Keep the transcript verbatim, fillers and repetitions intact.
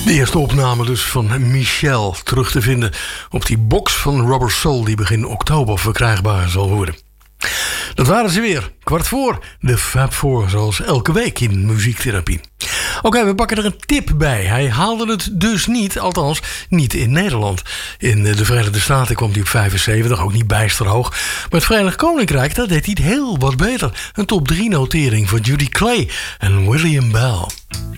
De eerste opname dus van Michelle, terug te vinden op die box van Rubber Soul die begin oktober verkrijgbaar zal worden. Dat waren ze weer, kwart voor, de Fab Four, zoals elke week in muziektherapie. Oké, okay, we pakken er een tip bij. Hij haalde het dus niet, althans niet in Nederland. In de Verenigde Staten kwam hij op vijfenzeventig, ook niet bijster hoog. Maar het Verenigd Koninkrijk, daar deed hij het heel wat beter. Een top drie notering voor Judy Clay en William Bell.